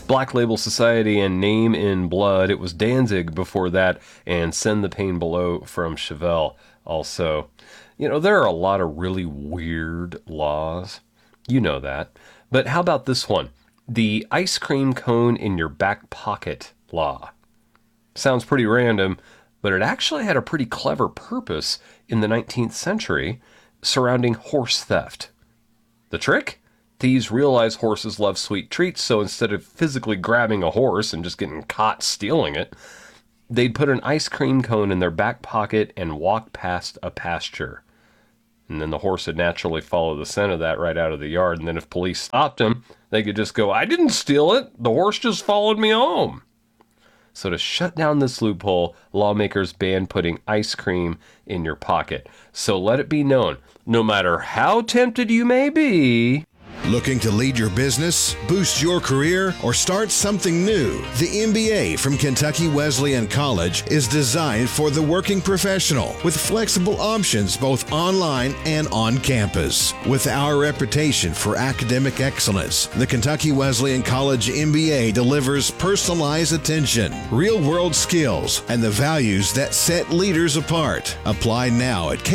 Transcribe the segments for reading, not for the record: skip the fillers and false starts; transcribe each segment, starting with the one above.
Black Label Society and Name in Blood. It was Danzig before that, and Send the Pain Below from Chevelle also. You know, there are a lot of really weird laws. You know that. But how about this one? The ice cream cone in your back pocket law. Sounds pretty random, but it actually had a pretty clever purpose in the 19th century surrounding horse theft. The trick? Thieves realized horses love sweet treats, so instead of physically grabbing a horse and just getting caught stealing it, they'd put an ice cream cone in their back pocket and walk past a pasture. And then the horse would naturally follow the scent of that right out of the yard. And then if police stopped him, they could just go, I didn't steal it. The horse just followed me home. So to shut down this loophole, lawmakers banned putting ice cream in your pocket. So let it be known, no matter how tempted you may be. Looking to lead your business, boost your career, or start something new? The MBA from Kentucky Wesleyan College is designed for the working professional with flexible options both online and on campus. With our reputation for academic excellence, the Kentucky Wesleyan College MBA delivers personalized attention, real-world skills, and the values that set leaders apart. Apply now at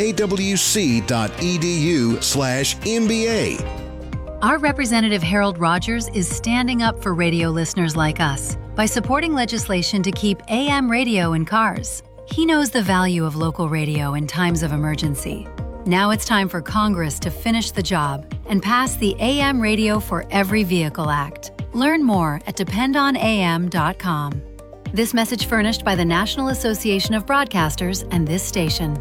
kwc.edu/MBA. Our representative Harold Rogers is standing up for radio listeners like us by supporting legislation to keep AM radio in cars. He knows the value of local radio in times of emergency. Now it's time for Congress to finish the job and pass the AM Radio for Every Vehicle Act. Learn more at dependonam.com. This message furnished by the National Association of Broadcasters and this station.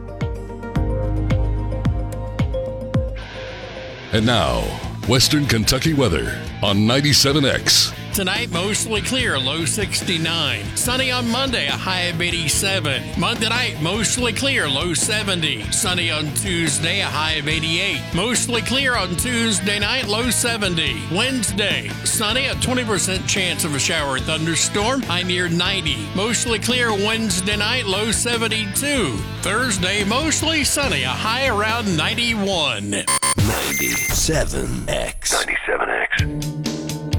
And now, Western Kentucky weather on 97X. Tonight, mostly clear, low 69. Sunny on Monday, a high of 87. Monday night, mostly clear, low 70. Sunny on Tuesday, a high of 88. Mostly clear on Tuesday night, low 70. Wednesday, sunny, a 20% chance of a shower or thunderstorm, high near 90. Mostly clear Wednesday night, low 72. Thursday, mostly sunny, a high around 91. 97X. 97X.